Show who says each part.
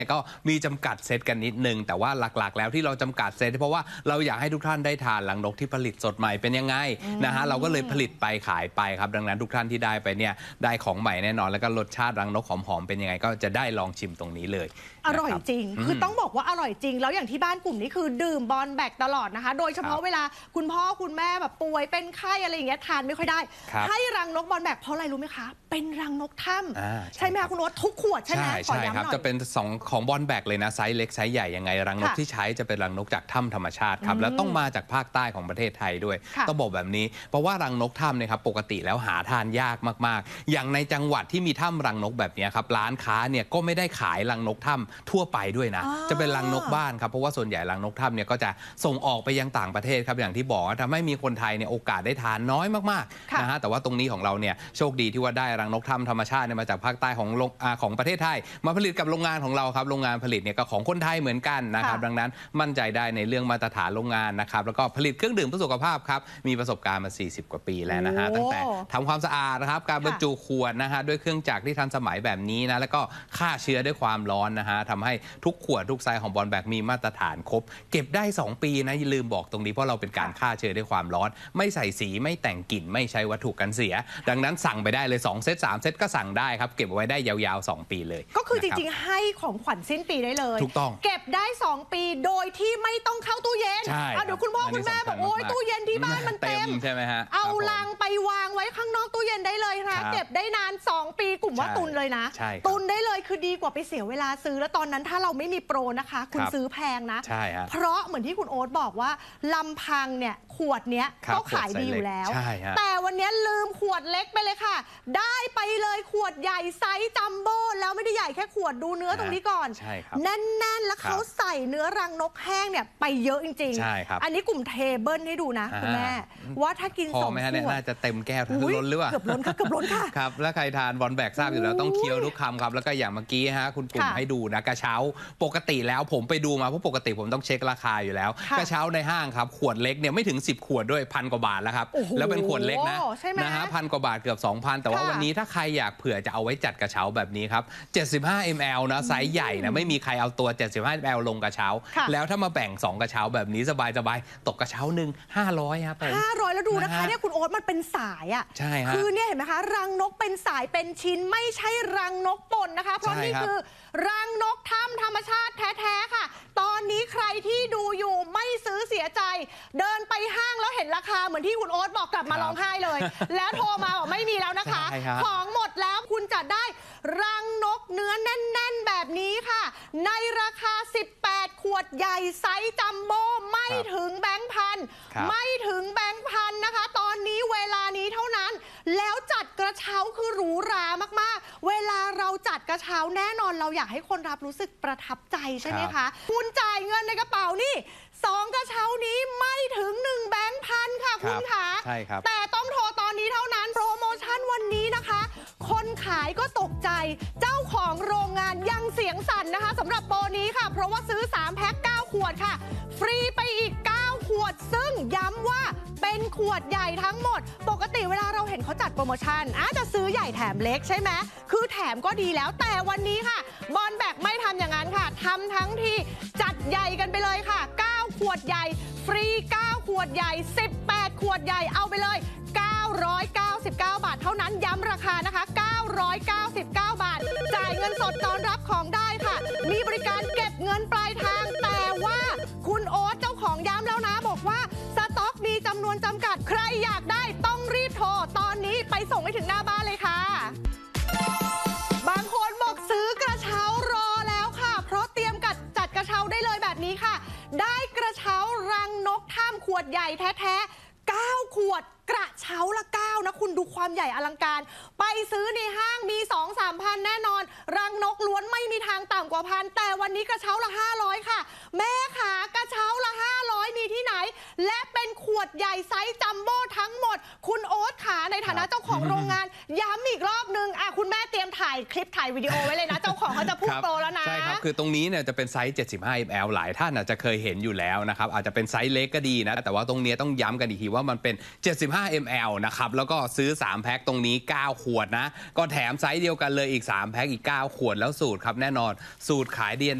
Speaker 1: ก็มีจำกัดเซตกันนิดนึงแต่ว่าหลักๆแล้วที่เราจำกัดเซตเพราะว่าเราอยากให้ทุกท่านได้ทานรังนกที่ผลิตสดใหม่เป็นยังไงนะฮะเราก็เลยผลิตไปขายไปครับดังนั้นทุกท่านที่ได้ไปเนี่ยได้ของใหม่แน่นอนแล้วก็รสชาติรังนกหอมๆเป็นยังไงก็จะได้ลองชิมตรงนี้เลย
Speaker 2: อร่อยจริงคือต้องบอกว่าอร่อยจริงแล้วอย่างที่บ้านกลุ่มนี้คือดื่มบอลแบกตลอดนะคะโดยเฉพาะเวลาคุณพ่อคุณแม่แบบป่วยเป็นไข้อะไรอย่างเงี้ยทานไม่ค่อยได้ให้รังนกบอลแบกเพราะอะไรรู้ไหมคะเป็นรังนกถ้ำใช่ไหมคะคุณโอ๊ตทุกขวดใช่ไหม
Speaker 1: ใช่ครับจะเป็น2ของบอลแบกเลยนะไซส์เล็กไซส์ใหญ่ยังไงรังนกที่ใช้จะเป็นรังนกจากถ้ำธรรมชาติครับแล้วต้องมาจากภาคใต้ของประเทศไทยด้วยต้องบอกแบบนี้เพราะว่ารังนกถ้ำเนี่ยครับปกติแล้วหาทานยากมากๆอย่างในจังหวัดที่มีถ้ำรังนกแบบนี้ครับร้านค้าเนี่ยก็ไม่ได้ขายรังนกถ้ำทั่วไปด้วยนะจะเป็นรังนกบ้านครับเพราะว่าส่วนใหญ่รังนกถ้ำเนี่ยก็จะส่งออกไปยังต่างประเทศครับอย่างที่บอกทำให้มีคนไทยเนี่ยโอกาสได้ทานน้อยมากๆนะฮะแต่ว่าตรงนี้ของเราเนี่ยโชคดีที่ว่าได้รังนกถ้ำธรรมชาติมาจากภาคใต้ของประเทศไทยมาผลิตกับโรงงานของเราครับโรงงานผลิตเนี่ยก็ของคนไทยเหมือนกันนะครับดังนั้นมั่นใจได้ในเรื่องมาตรฐานโรงงานนะครับแล้วก็ผลิตเครื่องดื่มเพื่อสุขภาพครับมีประสบการณ์มา40 กว่าปีแล้วนะฮะตั้งแต่ทำความสะอาดนะครับการบรรจุขวดนะฮะด้วยเครื่องจักรที่ทันสมัยแบบนี้นะแล้วก็ฆ่าเชื้อด้วยความร้อนนะฮะทำให้ทุกขวดทุกไซส์ของบอลแบกมีมาตรฐานครบเก็บได้2 ปีนะอย่าลืมบอกตรงนี้เพราะเราเป็นการฆ่าเชื้อด้วยความร้อนไม่ใส่สีไม่แต่งกลิ่นไม่ใช้วัตถุกันเสียดังนั้นสั่งไปได้เลย2 เซต 3 เซตก็สั่งได้ครับเก็บไว้ได้ยาวๆ2 ปีเลย
Speaker 2: ก็คือจริงๆให้ของขวัญสิ้นปีได้เลย
Speaker 1: ถูกต้อง
Speaker 2: เก็บได้2 ปีโดยที่ไม่ต้องเข้าตู้เย็นเดี๋ยวคุณพ่อคุณแม่บอกโอ๊ยตู้เย็นที่บ้านมันเต็ม
Speaker 1: ใช่ไหมฮะ
Speaker 2: เอาลังไปวางไว้ข้างนอกตู้เย็นได้เลยนะเก็บได้นาน2 ปีกลุ่มว่าตุนเลยนะตุนได้เลยคือดีกว่าไปเสียเวลาซื้อแล้วตอนนั้นถ้าเราไม่มีโปรนะคะคุณซื้อแพงนะเพราะเหมือนที่คุณโอ๊ตบอกว่าลำพังเนี่ยขวดเนี้ยก็ขายดีอยู่แล้วแต่วันนี้ลืมขวดเล็กไปเลยค่ะได้ไปเลยขวดใหญ่ไซส์จัมโบ้แล้วไม่ได้ใหญ่แค่ขวดดูเนื้อตรงนี้ก่อนแน่นๆแล้วเขาใส่เนื้อรังนกแห้งเนี่ยไปเยอะจริงๆอันนี้กลุ่มเทเบิลให้ดูนะคุณแม่ว่าถ้ากิน2 ขวด
Speaker 1: น่าจะเต็มแก้วล้นหรือเปล่า
Speaker 2: เกือบล้นค่ะเกือบล้นค่ะ
Speaker 1: ครับแล้วใครทานบอลแบกทราบอยู่แล้วต้องเคี้ยวทุกคำครับแล้วก็อย่างเมื่อกี้ฮะคุณปุ่มให้ดูนะกระเช้าปกติแล้วผมไปดูมาเพราะปกติผมต้องเช็คราคาอยู่แล้วกระเช้าในห้างครับขวดเล็กเนี่ยไม่ถึง10 ขวดด้วย1,000 กว่าบาทแล้วครับแล้วเป็นขวดเล็กนะฮะ1,000 กว่าบาทเกือบ 2,000แต่ว่าวันนี้ถ้าใครอยากเผื่อจะเอาไว้จัดกระเช้าแบบนี้ครับ75 ml นะไซส์ใหญ่นะไม่มีใครเอาตัว75 ml ลงกระเช้าแล้วถ้ามาแบ่ง2 กระเช้าแบบนี้สบายตกกระเช้าหนึ่ง500ครับ
Speaker 2: 500แล้วดูนะคะเนี่ยคุณโอ๊ตมันเป็นสายอ่ะ
Speaker 1: ใช่ครับ
Speaker 2: คือเนี่ยเห็นไหมคะรังนกเป็นสายเป็นชิ้นไม่ใช่รังนกป่นนะคะเพราะนี่คือรังนกถ้ำธรรมชาติแท้ๆค่ะตอนนี้ใครที่ดูอยู่ไม่ซื้อเสียใจเดินไปห้างแล้วเห็นราคาเหมือนที่คุณโอ๊ตบอกกลับมาร้องไห้เลยแล้วโทรมาบอกไม่มีแล้วนะคะของหมดแล้วคุณจะได้รังนกเนื้อแน่นๆแบบนี้ค่ะในราคา18 ขวดใหญ่ไซส์จัมโบ้ไม่ถึงแบงค์พันไม่ถึงแบงค์พันนะคะตอนนี้เวลานี้เท่านั้นแล้วจัดกระเช้าคือหรูหรามากๆเวลาเราจัดกระเช้าแน่นอนเราอยากให้คนรับรู้สึกประทับใจใช่ไหมคะคุณจ่ายเงินในกระเป๋านี่2 กระเช้านี้ไม่ถึง1 แบงค์พันค่ะคุณคะแต่ต้องโทรตอนนี้เท่านั้นโปรโมชั่นวันนี้นะคะคนขายก็ตกใจเจ้าของโรงงานยังเสียงสั่นนะคะสำหรับโปรนี้ค่ะเพราะว่าซื้อ3 แพ็ค 9 ขวดค่ะฟรีไปอีก9 ขวดซึ่งย้ำว่าเป็นขวดใหญ่ทั้งหมดปกติเวลาเราเห็นเขาจัดโปรโมชั่นจะซื้อใหญ่แถมเล็กใช่ไหมคือแถมก็ดีแล้วแต่วันนี้ค่ะบอลแบกไม่ทำอย่างนั้นค่ะทำทั้งที่จัดใหญ่กันไปเลยค่ะ9 ขวดใหญ่ฟรี9 ขวดใหญ่18 ขวดใหญ่เอาไปเลย999 บาทเท่านั้นย้ำราคานะคะ999 บาทจ่ายเงินสดตอนรับของได้ค่ะมีบริการเก็บเงินปลายทางแต่ว่าคุณโอ๊ตเจ้าของย้ำแล้วนะบอกว่าสต็อกมีจำนวนจำกัดใครอยากได้ต้องรีบโทรตอนนี้ไปส่งให้ถึงหน้าบ้านเลยค่ะบางคนบอกซื้อกระเช้ารอแล้วค่ะเพราะเตรียมจัดกระเช้าได้เลยแบบนี้ค่ะได้กระเช้ารังนกถ้ำขวดใหญ่แท้ๆ9 ขวดกระเช้าละ9นะคุณดูความใหญ่อลังการไปซื้อในห้างมี 2-3 พันแน่นอนรังนกล้วนไม่มีทางต่ำกว่า1,000แต่วันนี้กระเช้าละ500ค่ะแม่ขากระเช้าละ500มีที่ไหนและเป็นขวดใหญ่ไซส์จัมโบ้ทั้งหมดคุณโอ๊ตขาในฐานะเจ้าของโรงงานย้ำอีกรอบนึงคุณแม่เตรียมถ่ายคลิปถ่ายวิดีโอไว้เลยนะเจ้าของเขาจะพูดโปรแล้วนะ
Speaker 1: ใช่ครับคือตรงนี้เนี่ยจะเป็นไซส์75 ml หลายท่านอาจจะเคยเห็นอยู่แล้วนะครับอาจจะเป็นไซส์เล็กก็ดีนะแต่ว่าตรงนี้ต้องย้ำกันอีกทีว่ามันเป็น75 ml นะครับแล้วก็ซื้อ3แพ็คตรงนี้9ขวดนะก็แถมไซส์เดียวกันเลยอีก3แพ็คอีก9ขวดแล้วสูตรครับแน่นอนสูตรขายดี